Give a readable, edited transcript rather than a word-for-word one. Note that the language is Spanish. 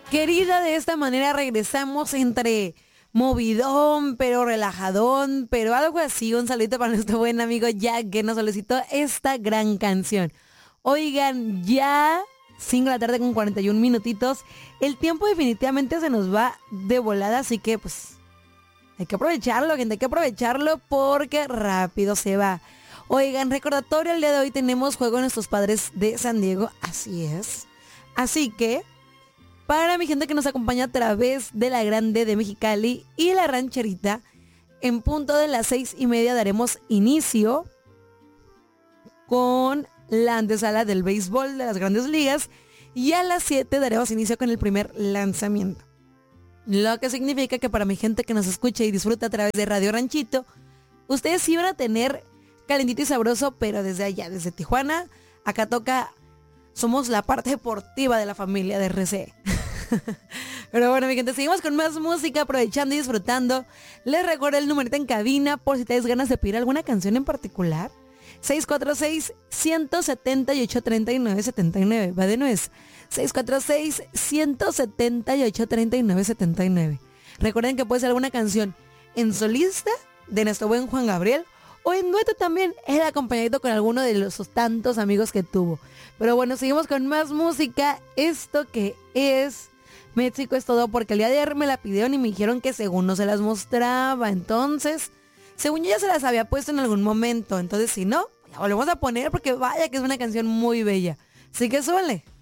Querida, de esta manera regresamos entre movidón, pero relajadón, pero algo así. Un saludito para nuestro buen amigo Jack, que nos solicitó esta gran canción. Oigan, ya 5 de la tarde con 41 minutitos. El tiempo definitivamente se nos va de volada, así que pues hay que aprovecharlo, gente, hay que aprovecharlo porque rápido se va. Oigan, recordatorio, el día de hoy tenemos juego de nuestros padres de San Diego, así es. Así que, para mi gente que nos acompaña a través de la Grande de Mexicali y la Rancherita, en punto de las 6:30 daremos inicio con la antesala del béisbol de las Grandes Ligas y a las 7 daremos inicio con el primer lanzamiento. Lo que significa que para mi gente que nos escucha y disfruta a través de Radio Ranchito, ustedes sí van a tener calentito y sabroso, pero desde allá, desde Tijuana. Acá toca, somos la parte deportiva de la familia de RC. Pero bueno, mi gente, seguimos con más música, aprovechando y disfrutando. Les recuerdo el numerito en cabina por si tienes ganas de pedir alguna canción en particular. 646-178-3979. Va de nuez. 646-178-3979. Recuerden que puede ser alguna canción en solista de nuestro buen Juan Gabriel o en dueto también, él acompañado con alguno de los tantos amigos que tuvo. Pero bueno, seguimos con más música. Esto que es México es todo, porque el día de ayer me la pidieron y me dijeron que según no se las mostraba. Entonces, según yo ya se las había puesto en algún momento. Entonces, si no, la volvemos a poner porque vaya que es una canción muy bella. Así que súbele.